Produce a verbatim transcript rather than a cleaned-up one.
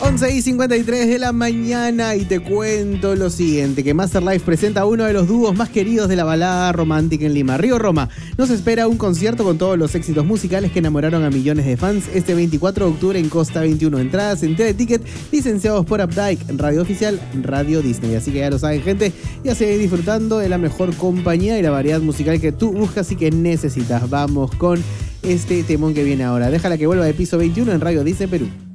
once y cincuenta y tres de la mañana y te cuento lo siguiente, que Masterlife presenta uno de los dúos más queridos de la balada romántica en Lima. Río Roma nos espera un concierto con todos los éxitos musicales que enamoraron a millones de fans este veinticuatro de octubre en Costa veintiuno. Entradas en Teleticket, licenciados por Updike, Radio Oficial, Radio Disney. Así que ya lo saben, gente, ya se disfrutando de la mejor compañía y la variedad musical que tú buscas y que necesitas. Vamos con este temón que viene ahora. Déjala que vuelva de Piso veintiuno en Radio Disney Perú.